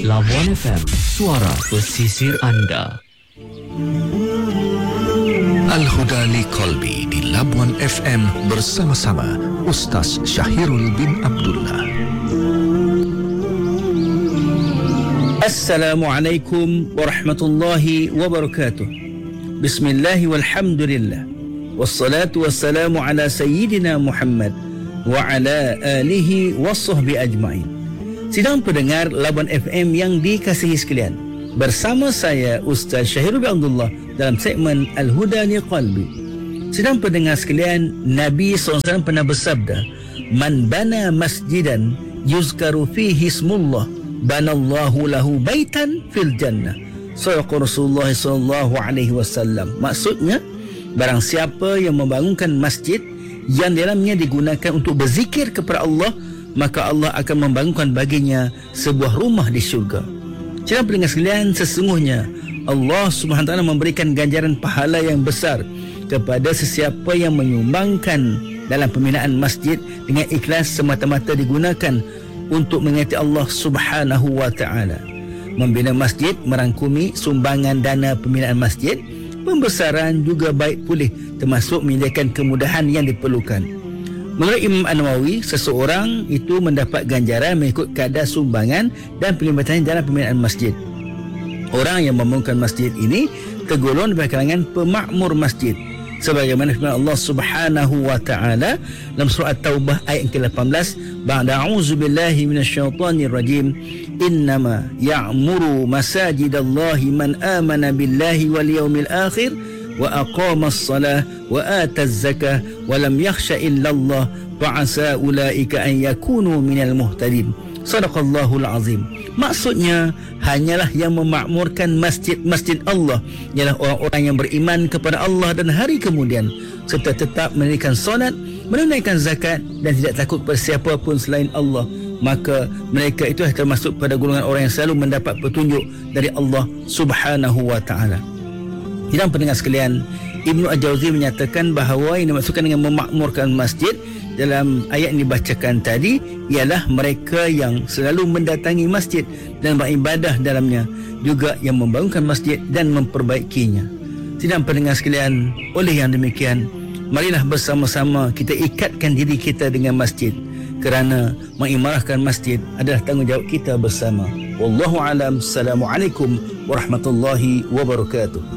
Labuan FM, suara pesisir anda. Al-Huda li Qalbi di Labuan FM bersama-sama Ustaz Syahirul bin Abdullah. Assalamualaikum warahmatullahi wabarakatuh. Bismillah walhamdulillah. Wassalatu wassalamu ala sayyidina Muhammad wa ala alihi wa sahbihi ajma'in. Sidang pendengar Labuan FM yang dikasihi sekalian, bersama saya Ustaz Syahirul bin Abdullah dalam segmen Al-Huda li Qalbi. Sidang pendengar sekalian, Nabi SAW pernah bersabda, "Man bana masjidan yuzkaru fihi ismullah, banallahu lahu baitan fil jannah." Sadaqa Rasulullah sallallahu alaihi wasallam. Maksudnya, barang siapa yang membangunkan masjid yang dalamnya digunakan untuk berzikir kepada Allah, maka Allah akan membangunkan baginya sebuah rumah di syurga. Sidang pendengar sekalian, sesungguhnya Allah Subhanahu Wa Taala memberikan ganjaran pahala yang besar kepada sesiapa yang menyumbangkan dalam pembinaan masjid dengan ikhlas semata-mata digunakan untuk mengingati Allah Subhanahu Wa Taala. Membina masjid merangkumi sumbangan dana pembinaan masjid, pembesaran juga baik pulih, termasuk menyediakan kemudahan yang diperlukan. Menurut Imam An-Nawawi, seseorang itu mendapat ganjaran mengikut kadar sumbangan dan pelibatan dalam pembinaan masjid. Orang yang membangunkan masjid ini tergolong dari kalangan pemakmur masjid, sebagaimana firman Allah Subhanahu wa taala dalam surah At-Taubah ayat ke-18, ba'da a'udzubillahi minasyaitonir rajim, innama ya'muru masajidallahi man amana billahi wal yawmil akhir wa aqamas salah wa ataz zakah wa lam yakhsha illa Allah fa'asa ulaika an yakunu minal muhtadin. Sadaqallahul azim. Maksudnya, hanyalah yang memakmurkan masjid-masjid Allah ialah orang-orang yang beriman kepada Allah dan hari kemudian, serta tetap mendirikan solat, menunaikan zakat dan tidak takut kepada siapa pun selain Allah. Maka mereka itu termasuk pada golongan orang yang selalu mendapat petunjuk dari Allah Subhanahu wa taala. Sidang pendengar sekalian, Ibnu Al-Jauzi menyatakan bahawa yang dimaksudkan dengan memakmurkan masjid dalam ayat yang dibacakan tadi ialah mereka yang selalu mendatangi masjid dan beribadah dalamnya, juga yang membangunkan masjid dan memperbaikinya. Sidang pendengar sekalian, oleh yang demikian, marilah bersama-sama kita ikatkan diri kita dengan masjid, kerana mengimarahkan masjid adalah tanggungjawab kita bersama. Wallahu alam. Assalamualaikum warahmatullahi wabarakatuh.